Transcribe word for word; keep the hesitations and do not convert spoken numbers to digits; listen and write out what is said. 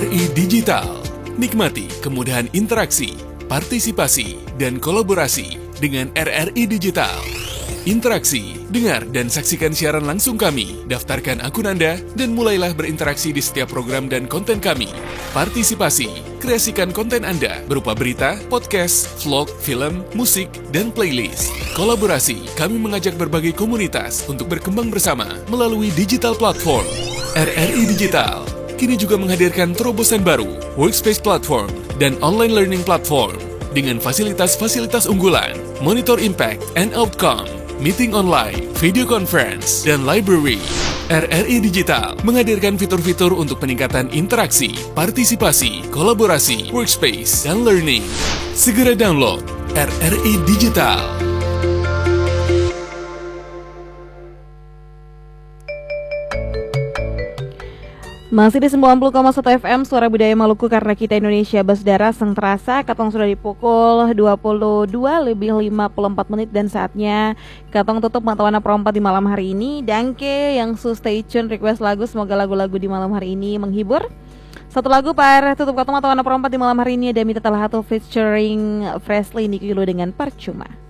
R I Digital. Nikmati kemudahan interaksi, partisipasi, dan kolaborasi dengan R R I Digital. Interaksi, dengar dan saksikan siaran langsung kami, daftarkan akun Anda, dan mulailah berinteraksi di setiap program dan konten kami. Partisipasi, kreasikan konten Anda berupa berita, podcast, vlog, film, musik, dan playlist. Kolaborasi, kami mengajak berbagai komunitas untuk berkembang bersama melalui digital platform. R R I Digital kini juga menghadirkan terobosan baru, workspace platform, dan online learning platform dengan fasilitas-fasilitas unggulan, monitor impact and outcome, meeting online, video conference, dan library. R R I Digital menghadirkan fitur-fitur untuk peningkatan interaksi, partisipasi, kolaborasi, workspace, dan learning. Segera download R R I Digital. Masih di sembilan puluh koma satu F M Suara Budaya Maluku, karena kita Indonesia Basdara Seng Terasa. Katong sudah di pukul dua puluh dua lebih lima puluh empat menit dan saatnya Katong tutup Matawana Perompat di malam hari ini. Danke yang su stay tune request lagu, semoga lagu-lagu di malam hari ini menghibur. Satu lagu par tutup Katong Matawana Perompat di malam hari ini ada Mita Talahatu featuring Fresley Nikilu dengan Percuma.